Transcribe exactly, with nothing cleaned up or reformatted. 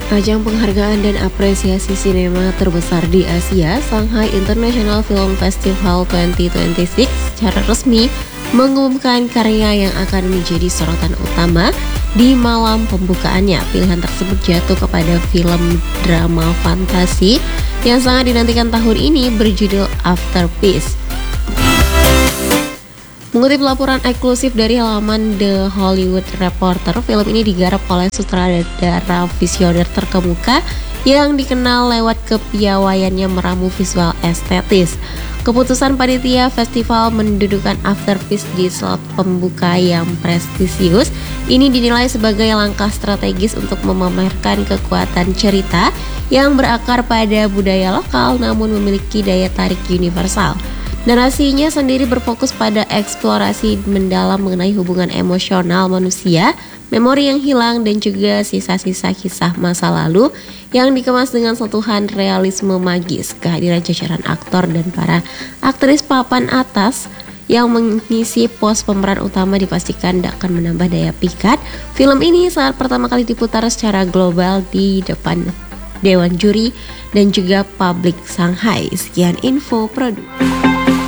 Ajang penghargaan dan apresiasi sinema terbesar di Asia, Shanghai International Film Festival dua ribu dua puluh enam secara resmi mengumumkan karya yang akan menjadi sorotan utama di malam pembukaannya. Pilihan tersebut jatuh kepada film drama fantasi yang sangat dinantikan tahun ini berjudul After Peace. Mengutip laporan eksklusif dari halaman The Hollywood Reporter, film ini digarap oleh sutradara visioner terkemuka yang dikenal lewat kepiawaiannya meramu visual estetis. Keputusan panitia festival mendudukan After Peace di slot pembuka yang prestisius ini dinilai sebagai langkah strategis untuk memamerkan kekuatan cerita yang berakar pada budaya lokal namun memiliki daya tarik universal. Narasinya sendiri berfokus pada eksplorasi mendalam mengenai hubungan emosional manusia, memori yang hilang, dan juga sisa-sisa kisah masa lalu yang dikemas dengan sentuhan realisme magis. Kehadiran jajaran aktor dan para aktris papan atas yang mengisi pos pemeran utama dipastikan akan menambah daya pikat film ini saat pertama kali diputar secara global di depan Dewan Juri dan juga publik Shanghai. Sekian info produk.